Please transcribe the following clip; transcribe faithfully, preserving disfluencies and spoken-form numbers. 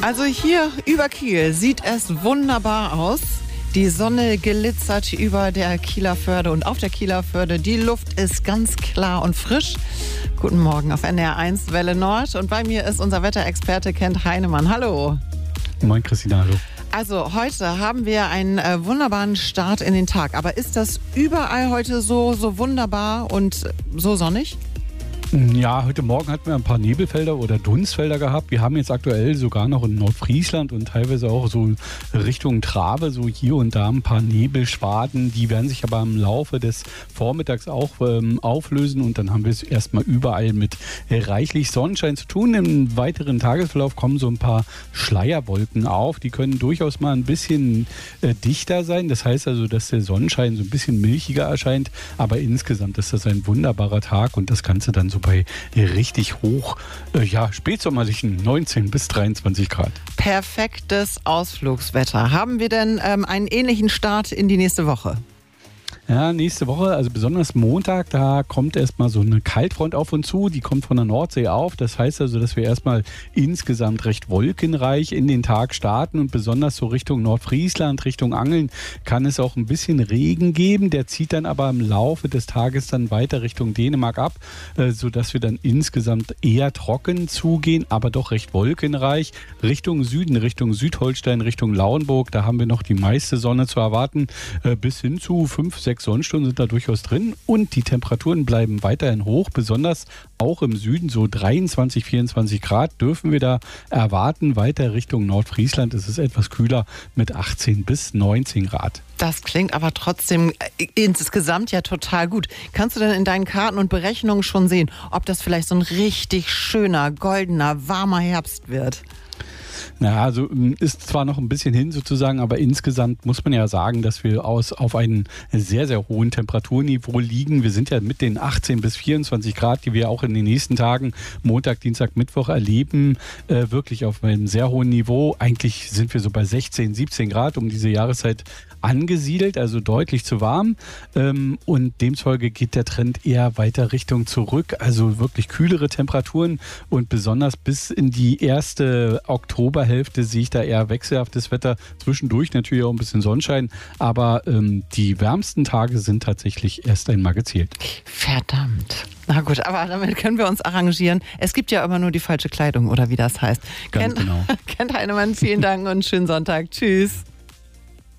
Also hier über Kiel sieht es wunderbar aus. Die Sonne glitzert über der Kieler Förde und auf der Kieler Förde. Die Luft ist ganz klar und frisch. Guten Morgen auf N D R eins Welle Nord. Und bei mir ist unser Wetterexperte Kent Heinemann. Hallo. Moin Christina, hallo. Also heute haben wir einen äh, wunderbaren Start in den Tag. Aber ist das überall heute so, so wunderbar und so sonnig? Ja, heute Morgen hatten wir ein paar Nebelfelder oder Dunstfelder gehabt. Wir haben jetzt aktuell sogar noch in Nordfriesland und teilweise auch so Richtung Trave, so hier und da ein paar Nebelschwaden. Die werden sich aber im Laufe des Vormittags auch ähm, auflösen und dann haben wir es erstmal überall mit reichlich Sonnenschein zu tun. Im weiteren Tagesverlauf kommen so ein paar Schleierwolken auf. Die können durchaus mal ein bisschen äh, dichter sein. Das heißt also, dass der Sonnenschein so ein bisschen milchiger erscheint. Aber insgesamt ist das ein wunderbarer Tag und das Ganze dann so bei richtig hoch, äh, ja, spätsommerlichen neunzehn bis dreiundzwanzig Grad. Perfektes Ausflugswetter. Haben wir denn ähm, einen ähnlichen Start in die nächste Woche? Ja, nächste Woche, also besonders Montag, da kommt erstmal so eine Kaltfront auf uns zu, die kommt von der Nordsee auf. Das heißt also, dass wir erstmal insgesamt recht wolkenreich in den Tag starten und besonders so Richtung Nordfriesland, Richtung Angeln kann es auch ein bisschen Regen geben. Der zieht dann aber im Laufe des Tages dann weiter Richtung Dänemark ab, äh, sodass wir dann insgesamt eher trocken zugehen, aber doch recht wolkenreich. Richtung Süden, Richtung Südholstein, Richtung Lauenburg, da haben wir noch die meiste Sonne zu erwarten, äh, bis hin zu fünf, sechs Sonnenstunden sind da durchaus drin und die Temperaturen bleiben weiterhin hoch, besonders auch im Süden, so dreiundzwanzig, vierundzwanzig Grad dürfen wir da erwarten. Weiter Richtung Nordfriesland ist es etwas kühler mit achtzehn bis neunzehn Grad. Das klingt aber trotzdem insgesamt ja total gut. Kannst du denn in deinen Karten und Berechnungen schon sehen, ob das vielleicht so ein richtig schöner, goldener, warmer Herbst wird? Na, also ist zwar noch ein bisschen hin sozusagen, aber insgesamt muss man ja sagen, dass wir aus, auf einem sehr, sehr hohen Temperaturniveau liegen. Wir sind ja mit den achtzehn bis vierundzwanzig Grad, die wir auch in den nächsten Tagen, Montag, Dienstag, Mittwoch erleben, äh, wirklich auf einem sehr hohen Niveau. Eigentlich sind wir so bei sechzehn, siebzehn Grad um diese Jahreszeit angesiedelt, also deutlich zu warm. Ähm, und demzufolge geht der Trend eher weiter Richtung zurück, also wirklich kühlere Temperaturen und besonders bis in die erste Oktoberhälfte sehe ich da eher wechselhaftes Wetter. Zwischendurch natürlich auch ein bisschen Sonnenschein, aber ähm, die wärmsten Tage sind tatsächlich erst einmal gezählt. Verdammt. Na gut, aber damit können wir uns arrangieren. Es gibt ja immer nur die falsche Kleidung, oder wie das heißt. Ganz Kent, genau. Kent Heinemann, vielen Dank und schönen Sonntag. Tschüss.